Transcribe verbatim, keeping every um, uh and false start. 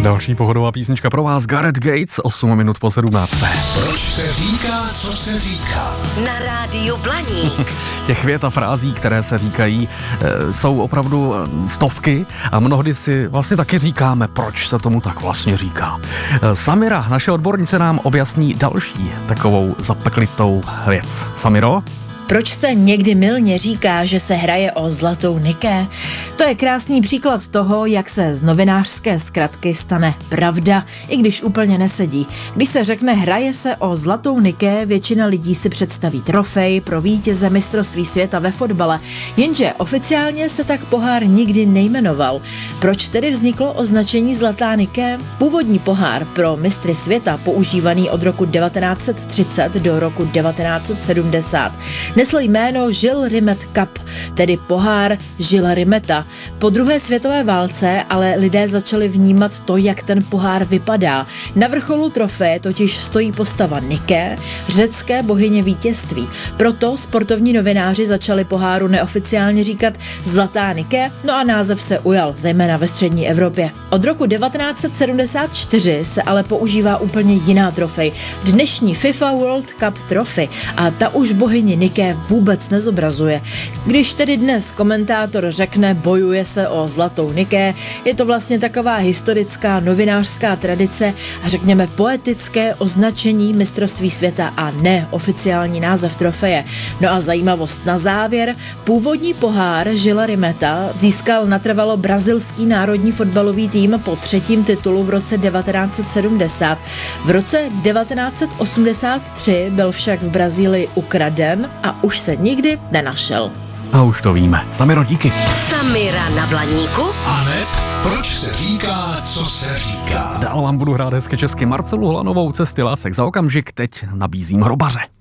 Další pohodová písnička pro vás, Gareth Gates, osm minut po sedmnácté. Proč se říká, co se říká? Na rádiu Blaník. Těch vět a frází, které se říkají, jsou opravdu stovky a mnohdy si vlastně taky říkáme, proč se tomu tak vlastně říká. Samira, naše odbornice, nám objasní další takovou zapeklitou věc. Samiro? Proč se někdy mylně říká, že se hraje o zlatou Niké? To je krásný příklad toho, jak se z novinářské zkratky stane pravda, i když úplně nesedí. Když se řekne hraje se o zlatou Niké, většina lidí si představí trofej pro vítěze mistrovství světa ve fotbale, jenže oficiálně se tak pohár nikdy nejmenoval. Proč tedy vzniklo označení zlatá Niké? Původní pohár pro mistry světa, používaný od roku devatenáct set třicet do roku devatenáct set sedmdesát, nesl jméno Gilles Rimet Cup, tedy pohár Gilles Rimeta. Po druhé světové válce ale lidé začali vnímat to, jak ten pohár vypadá. Na vrcholu trofeje totiž stojí postava Niké, řecké bohyně vítězství. Proto sportovní novináři začali poháru neoficiálně říkat zlatá Niké, no a název se ujal, zejména ve střední Evropě. Od roku devatenáct set sedmdesát čtyři se ale používá úplně jiná trofej, dnešní FIFA World Cup Trophy, a ta už bohyni Niké vůbec nezobrazuje. Když tedy dnes komentátor řekne bojuje se o zlatou Niké, je to vlastně taková historická novinářská tradice a řekněme poetické označení mistrovství světa a ne oficiální název trofeje. No a zajímavost na závěr, původní pohár Gilles Rimeta získal natrvalo brazilský národní fotbalový tým po třetím titulu v roce devatenáct set sedmdesát. V roce devatenáct set osmdesát tři byl však v Brazílii ukraden a už se nikdy nenašel. A už to víme. Samiro, díky. Samira na Blaníku. Aneb, proč se říká, co se říká? Dál vám budu hrát hezky česky Marcelu Hlanovou, Cesty lásek za okamžik, teď nabízím Hrobaře.